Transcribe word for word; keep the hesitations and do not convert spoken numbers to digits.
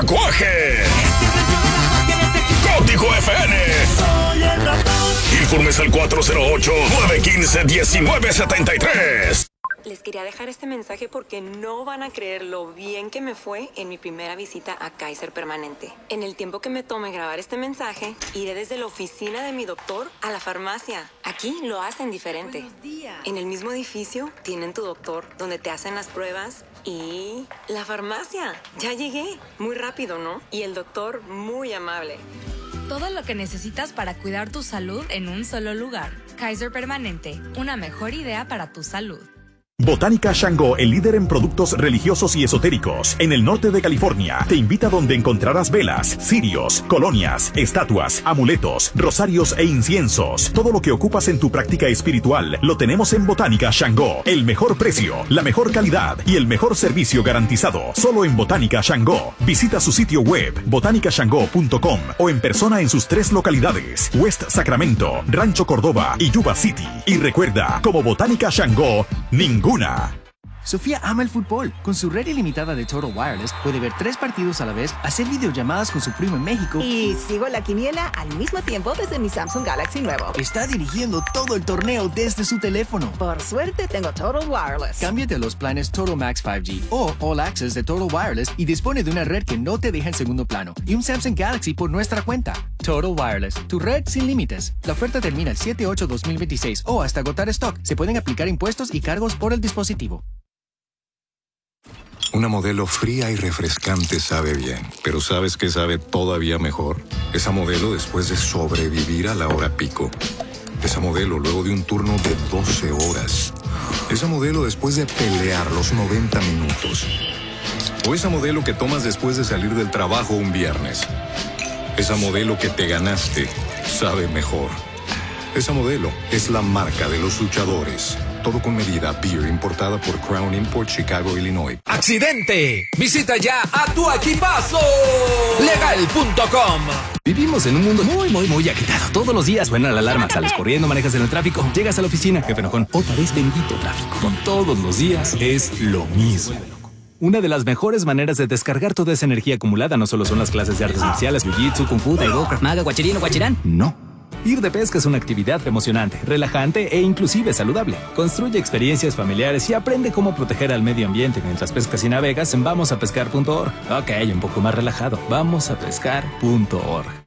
Cuaje. Código F N. Informes al cuatro cero ocho, nueve uno cinco, uno nueve siete tres. Les quería dejar este mensaje porque no van a creer lo bien que me fue en mi primera visita a Kaiser Permanente. En el tiempo que me tome grabar este mensaje, iré desde la oficina de mi doctor a la farmacia. Aquí lo hacen diferente. Buenos días. En el mismo edificio tienen tu doctor, donde te hacen las pruebas y la farmacia. Ya llegué. Muy rápido, ¿no? Y el doctor muy amable. Todo lo que necesitas para cuidar tu salud en un solo lugar. Kaiser Permanente, una mejor idea para tu salud. Botánica Shango, el líder en productos religiosos y esotéricos en el norte de California, te invita donde encontrarás velas, cirios, colonias, estatuas, amuletos, rosarios e inciensos. Todo lo que ocupas en tu práctica espiritual lo tenemos en Botánica Shango. El mejor precio, la mejor calidad y el mejor servicio garantizado. Solo en Botánica Shango. Visita su sitio web botánica shango punto com o en persona en sus tres localidades: West Sacramento, Rancho Cordova y Yuba City. Y recuerda, como Botánica Shango, ningún Una. Sofía ama el fútbol. Con su red ilimitada de Total Wireless puede ver tres partidos a la vez, hacer videollamadas con su primo en México Y sigo la quiniela al mismo tiempo desde mi Samsung Galaxy nuevo. está dirigiendo todo el torneo desde su teléfono. Por suerte tengo Total Wireless. Cámbiate a los planes Total Max cinco G o All Access de Total Wireless y dispone de una red que no te deja en segundo plano y un Samsung Galaxy por nuestra cuenta. Total Wireless, tu red sin límites. La oferta termina el siete ocho dos mil veintiséis o hasta agotar stock. Se pueden aplicar impuestos y cargos por el dispositivo. Una Modelo fría y refrescante sabe bien, pero ¿sabes qué sabe todavía mejor? Esa Modelo después de sobrevivir a la hora pico. Esa Modelo luego de un turno de doce horas. Esa Modelo después de pelear los noventa minutos. O esa Modelo que tomas después de salir del trabajo un viernes. Esa Modelo que te ganaste sabe mejor. Esa Modelo es la marca de los luchadores. Todo con medida. Beer importada por Crown Import, Chicago, Illinois. ¡Accidente! Visita ya a tu equipazo. Legal punto com. Vivimos en un mundo muy, muy, muy agitado. Todos los días suena la alarma. Sales corriendo, manejas en el tráfico, llegas a la oficina, jefe enojón, otra vez bendito tráfico. Todos los días es lo mismo. Una de las mejores maneras de descargar toda esa energía acumulada no solo son las clases de artes marciales, jiu-jitsu, kung fu, taibo, krav maga, guachirino, guachirán. No. Ir de pesca es una actividad emocionante, relajante e inclusive saludable. Construye experiencias familiares y aprende cómo proteger al medio ambiente mientras pescas y navegas en vamos a pescar punto org. Ok, un poco más relajado. vamos a pescar punto org.